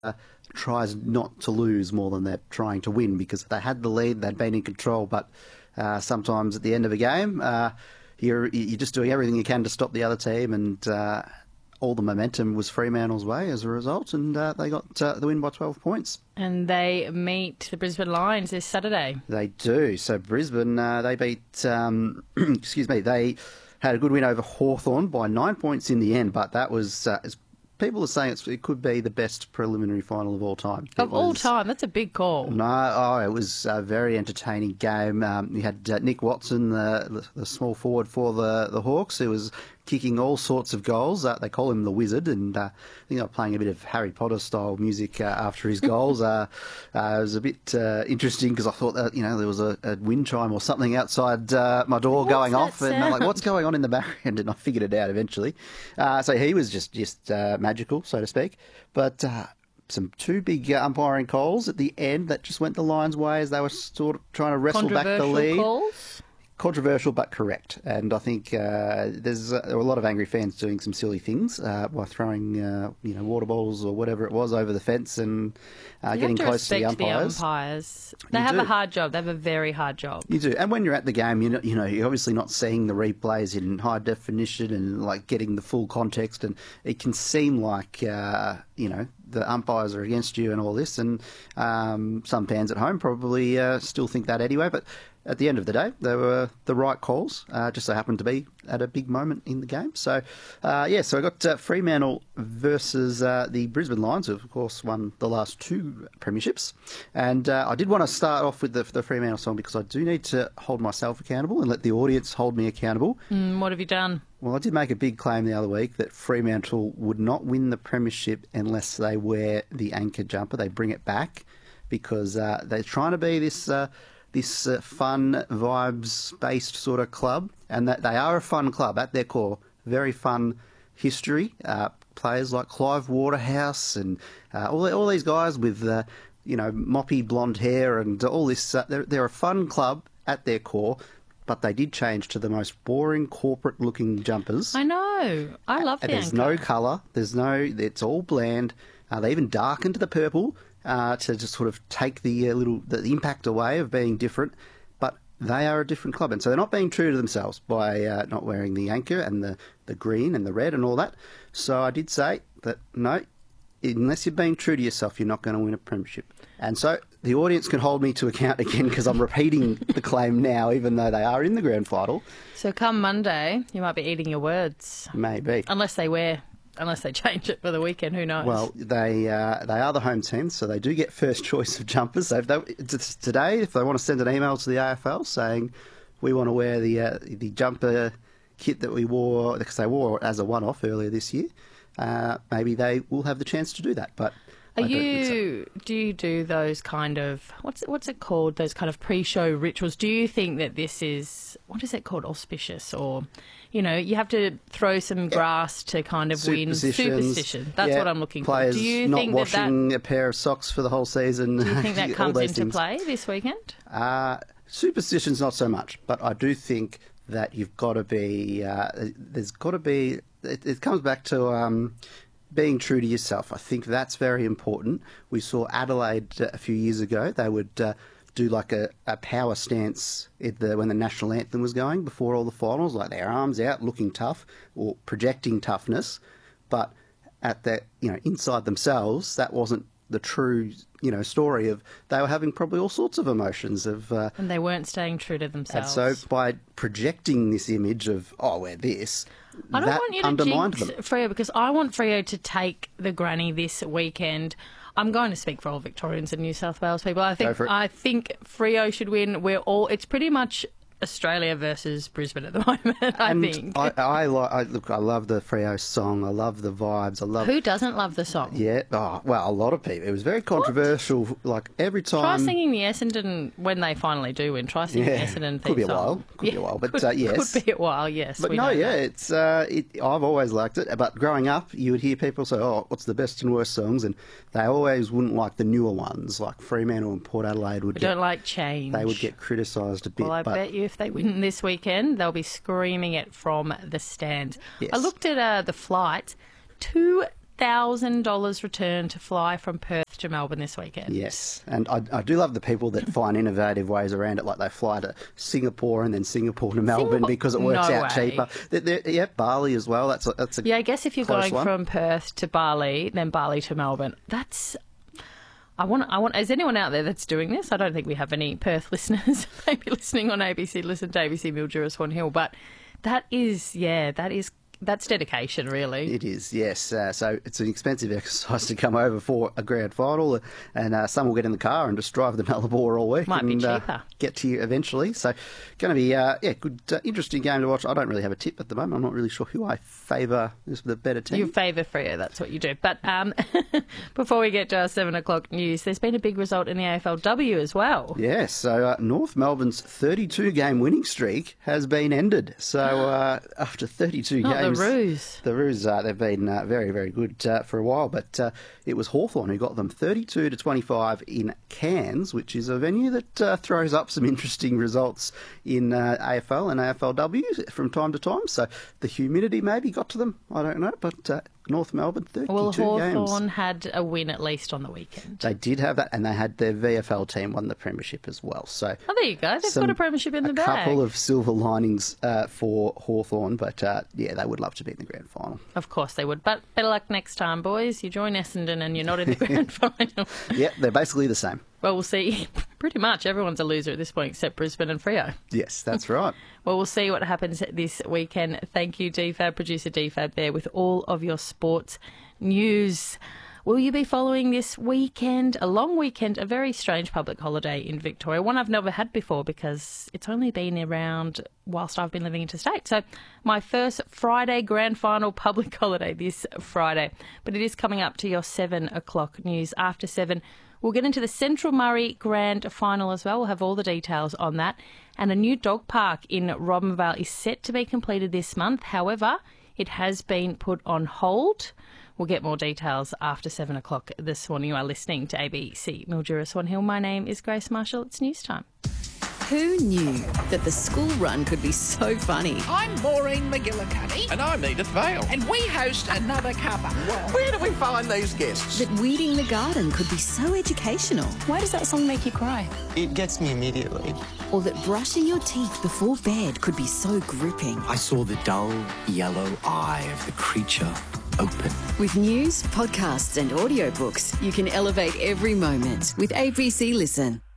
tries not to lose more than they're trying to win, because they had the lead, they'd been in control, but sometimes at the end of a game, you're just doing everything you can to stop the other team, and all the momentum was Fremantle's way as a result, and they got the win by 12 points. And they meet the Brisbane Lions this Saturday. They do. So Brisbane, they beat, they had a good win over Hawthorn by 9 points in the end, but that was, people are saying it could be the best preliminary final of all time. All time? That's a big call. No, it was a very entertaining game. You had Nick Watson, the small forward for the Hawks, who was kicking all sorts of goals. They call him the Wizard, and I think they were playing a bit of Harry Potter style music after his goals. It was a bit interesting, because I thought that there was a wind chime or something outside my door going off, and I'm like, what's going on in the background? And I figured it out eventually. So he was just magical, so to speak. But two big umpiring calls at the end that just went the Lions' way as they were sort of trying to wrestle back the lead. Calls? Controversial but correct, and I think there were a lot of angry fans doing some silly things by throwing water bottles or whatever it was over the fence and getting close to the umpires. They have a hard job. They have a very hard job. You do, and when you're at the game, you're obviously not seeing the replays in high definition and like getting the full context, and it can seem like the umpires are against you and all this, and some fans at home probably still think that anyway, but at the end of the day, they were the right calls, just so happened to be at a big moment in the game. So, so I got Fremantle versus the Brisbane Lions, who, of course, won the last two premierships. And I did want to start off with the Fremantle song, because I do need to hold myself accountable and let the audience hold me accountable. What have you done? Well, I did make a big claim the other week that Fremantle would not win the premiership unless they wear the anchor jumper. They bring it back, because they're trying to be this fun, vibes-based sort of club, and that they are a fun club at their core. Very fun history. Players like Clive Waterhouse and all these guys with moppy blonde hair and all this. They're a fun club at their core, but they did change to the most boring corporate-looking jumpers. I know. I love the anchor. There's no colour. It's all bland. They even darkened the purple to just sort of take the impact away of being different. But they are a different club, and so they're not being true to themselves by not wearing the anchor and the green and the red and all that. So I did say that no, unless you're being true to yourself, you're not going to win a premiership. And so the audience can hold me to account again, because I'm repeating the claim now, even though they are in the grand final. So come Monday, you might be eating your words. Maybe. Unless they change it for the weekend, who knows? Well, they are the home team, so they do get first choice of jumpers. So today, if they want to send an email to the AFL saying we want to wear the jumper kit that we wore, because they wore it as a one-off earlier this year, maybe they will have the chance to do that. But do you do those kind of, what's it called, those kind of pre-show rituals? Do you think that this is, what is it called, auspicious, or you have to throw some grass to kind of win? Superstition. That's what I'm looking for. Do you not think washing a pair of socks for the whole season. Do you think that comes into play this weekend? Superstition's not so much, but I do think that you've got to be, there's got to be, it comes back to being true to yourself. I think that's very important. We saw Adelaide a few years ago. They would do like a power stance when the national anthem was going before all the finals, like their arms out, looking tough or projecting toughness. But at that, inside themselves, that wasn't the true, story of, they were having probably all sorts of emotions of. And they weren't staying true to themselves. And so by projecting this image of, we're this, I don't that want you to undermined jinx them. Freo, because I want Freo to take the granny this weekend. I'm going to speak for all Victorians and New South Wales people. I think Freo should win. It's pretty much Australia versus Brisbane at the moment, I think. I love the Freo song. I love the vibes. Who doesn't love the song? Yeah, a lot of people. It was very controversial. What? Like every time. Try singing the Essendon when they finally do win. Try singing the Essendon theme Could be a song. while. Could be a while, but yes. Could be a while, yes. But it's. I've always liked it. But growing up, you would hear people say, "What's the best and worst songs?" And they always wouldn't like the newer ones, like Fremantle and Port Adelaide would. Don't like change. They would get criticised a bit. Well, I bet you if they win this weekend, they'll be screaming it from the stand. Yes. I looked at the flight. $1,000 return to fly from Perth to Melbourne this weekend. Yes, and I do love the people that find innovative ways around it, like they fly to Singapore and then Singapore to Melbourne because it works out cheaper. Yeah, Bali as well. That's a yeah. I guess if you're going one. from Perth to Bali, then Bali to Melbourne, that's. I want. Is anyone out there that's doing this? I don't think we have any Perth listeners maybe listening on ABC. Listen to ABC Mildura Swan Hill, but that's dedication, really. It is, yes. So it's an expensive exercise to come over for a grand final, and some will get in the car and just drive the Nullarbor all week. Might be cheaper. Get to you eventually. So going to be, good, interesting game to watch. I don't really have a tip at the moment. I'm not really sure who I favour as the better team. You favour Freo, that's what you do. But before we get to our 7 o'clock news, there's been a big result in the AFLW as well. Yes, so North Melbourne's 32-game winning streak has been ended. So after 32 games... The Roos, they've been very, very good for a while, but it was Hawthorn who got them 32-25 in Cairns, which is a venue that throws up some interesting results in AFL and AFLW from time to time. So the humidity maybe got to them, I don't know, but North Melbourne, 32 games. Well, Hawthorn had a win at least on the weekend. They did have that, and they had their VFL team won the premiership as well. So there you go. They've got a premiership in the bag. A couple of silver linings for Hawthorn, but they would love to be in the grand final. Of course they would, but better luck next time, boys. You join Essendon and you're not in the grand final. Yeah, they're basically the same. Well, we'll see. Pretty much everyone's a loser at this point except Brisbane and Freo. Yes, that's right. Well, we'll see what happens this weekend. Thank you, DFAB, producer DFAB there with all of your sports news. Will you be following this weekend? A long weekend, a very strange public holiday in Victoria, one I've never had before because it's only been around whilst I've been living interstate. So my first Friday grand final public holiday this Friday. But it is coming up to your 7 o'clock news. After 7, we'll get into the Central Murray Grand Final as well. We'll have all the details on that. And a new dog park in Robinvale is set to be completed this month. However, it has been put on hold. We'll get more details after 7 o'clock this morning. You are listening to ABC Mildura Swan Hill. My name is Grace Marshall. It's news time. Who knew that the school run could be so funny? I'm Maureen McGillicuddy. And I'm Edith Vale. And we host Another Cuppa. Where do we find these guests? That weeding the garden could be so educational. Why does that song make you cry? It gets me immediately. Or that brushing your teeth before bed could be so gripping. I saw the dull yellow eye of the creature open. With news, podcasts and audiobooks, you can elevate every moment with ABC Listen.